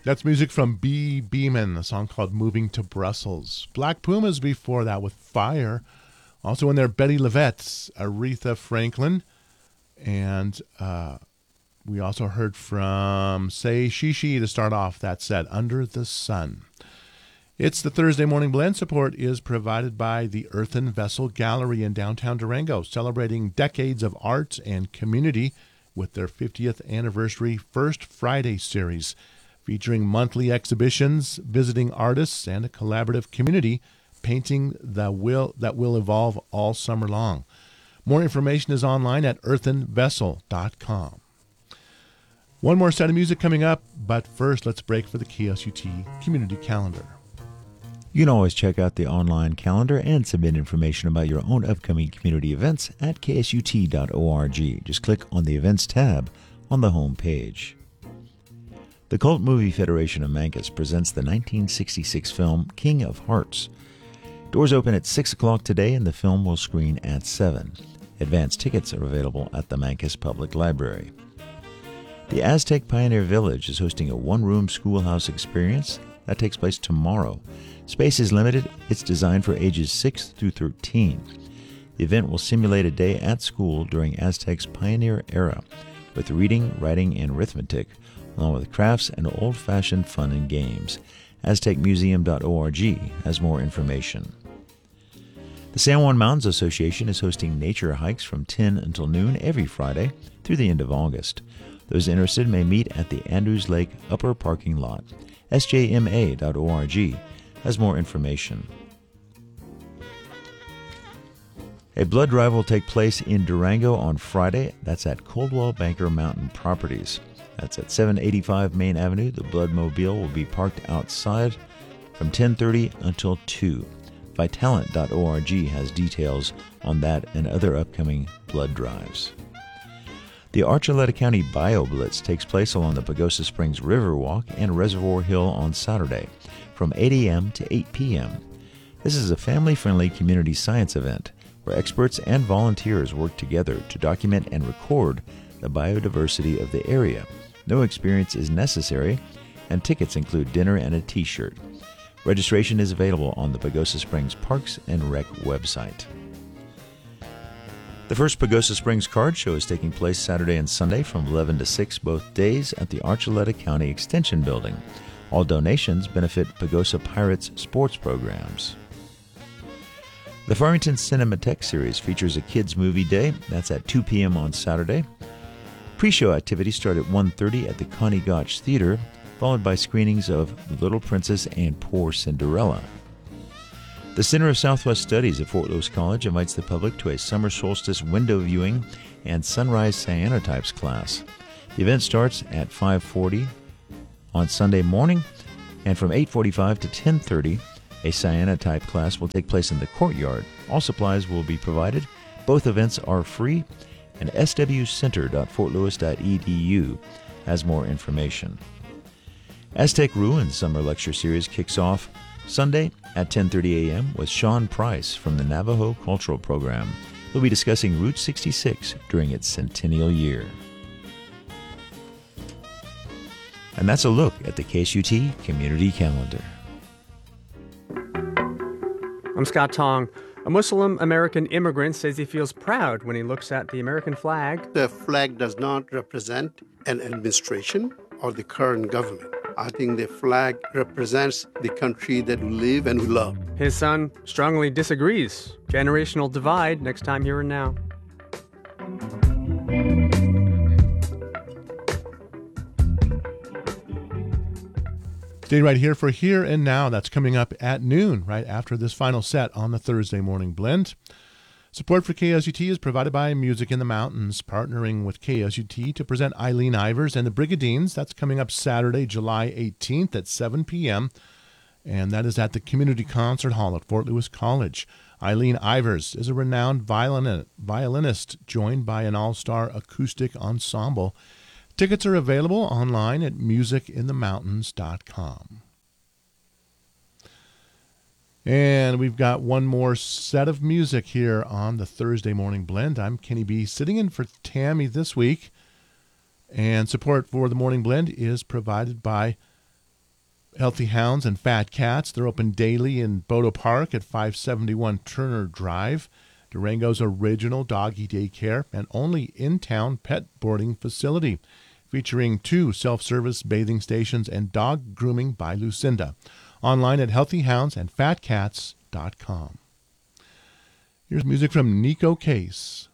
That's music from B. Beeman, a song called Moving to Brussels. Black Pumas before that with Fire. Also in there, Betty Levette's Aretha Franklin. And we also heard from Say Shishi to start off that set, Under the Sun. It's the Thursday Morning Blend. Support is provided by the Earthen Vessel Gallery in downtown Durango, celebrating decades of art and community with their 50th anniversary First Friday series, featuring monthly exhibitions, visiting artists, and a collaborative community painting that will evolve all summer long. More information is online at earthenvessel.com. One more set of music coming up, but first let's break for the KSUT Community Calendar. You can always check out the online calendar and submit information about your own upcoming community events at ksut.org. Just click on the Events tab on the home page. The Cult Movie Federation of Mancos presents the 1966 film King of Hearts. Doors open at 6 o'clock today and the film will screen at 7. Advance tickets are available at the Mancos Public Library. The Aztec Pioneer Village is hosting a one-room schoolhouse experience that takes place tomorrow. Space is limited. It's designed for ages 6 through 13. The event will simulate a day at school during Aztec's pioneer era with reading, writing, and arithmetic, along with crafts and old-fashioned fun and games. AztecMuseum.org has more information. The San Juan Mountains Association is hosting nature hikes from 10 until noon every Friday through the end of August. Those interested may meet at the Andrews Lake Upper Parking Lot. SJMA.org has more information. A blood drive will take place in Durango on Friday. That's at Coldwell Banker Mountain Properties. That's at 785 Main Avenue. The Bloodmobile will be parked outside from 10:30 until 2. Vitalent.org has details on that and other upcoming blood drives. The Archuleta County BioBlitz takes place along the Pagosa Springs Riverwalk and Reservoir Hill on Saturday from 8 a.m. to 8 p.m. This is a family-friendly community science event where experts and volunteers work together to document and record the biodiversity of the area. No experience is necessary, and tickets include dinner and a T-shirt. Registration is available on the Pagosa Springs Parks and Rec website. The first Pagosa Springs Card Show is taking place Saturday and Sunday from 11 to 6 both days at the Archuleta County Extension Building. All donations benefit Pagosa Pirates sports programs. The Farmington Cinematheque Series features a kids' movie day. That's at 2 p.m. on Saturday. Pre-show activities start at 1:30 at the Connie Gotch Theater, followed by screenings of The Little Princess and Poor Cinderella. The Center of Southwest Studies at Fort Lewis College invites the public to a summer solstice window viewing and sunrise cyanotypes class. The event starts at 5:40 on Sunday morning, and from 8:45 to 10:30, a cyanotype class will take place in the courtyard. All supplies will be provided. Both events are free, and swcenter.fortlewis.edu has more information. Aztec Ruins Summer Lecture Series kicks off Sunday at 10:30 a.m. with Sean Price from the Navajo Cultural Program. He'll be discussing Route 66 during its centennial year. And that's a look at the KSUT Community Calendar. I'm Scott Tong. A Muslim American immigrant says he feels proud when he looks at the American flag. The flag does not represent an administration or the current government. I think the flag represents the country that we live and we love. His son strongly disagrees. Generational divide next time Here and Now. Stay right here for Here and Now. That's coming up at noon, right after this final set on the Thursday Morning Blend. Support for KSUT is provided by Music in the Mountains, partnering with KSUT to present Eileen Ivers and the Brigadines. That's coming up Saturday, July 18th at 7 p.m., and that is at the Community Concert Hall at Fort Lewis College. Eileen Ivers is a renowned violinist joined by an all-star acoustic ensemble. Tickets are available online at musicinthemountains.com. And we've got one more set of music here on the Thursday Morning Blend. I'm Kenny B, sitting in for Tammy this week. And support for the Morning Blend is provided by Healthy Hounds and Fat Cats. They're open daily in Bodo Park at 571 Turner Drive. Durango's original doggy daycare and only in-town pet boarding facility, featuring 2 self-service bathing stations and dog grooming by Lucinda. Online at healthyhoundsandfatcats.com. Here's music from Nico Case.